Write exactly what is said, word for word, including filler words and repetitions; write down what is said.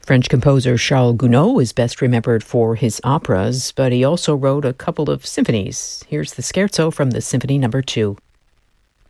French composer Charles Gounod is best remembered for his operas, but he also wrote a couple of symphonies. Here's the scherzo from the Symphony Number Two.